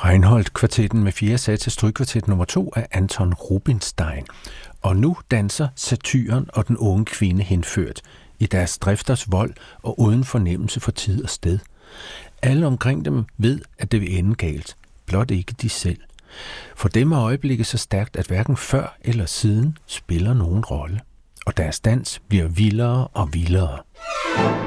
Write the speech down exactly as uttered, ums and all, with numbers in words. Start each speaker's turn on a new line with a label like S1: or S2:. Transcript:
S1: Reinholdt-kvartetten med fjerde sats af strygkvartet nummer to af Anton Rubinstein. Og nu danser satyren og den unge kvinde henført i deres drifters vold og uden fornemmelse for tid og sted. Alle omkring dem ved, at det vil ende galt, blot ikke de selv. For dem er øjeblikket så stærkt, at hverken før eller siden spiller nogen rolle. Og deres dans bliver vildere og vildere.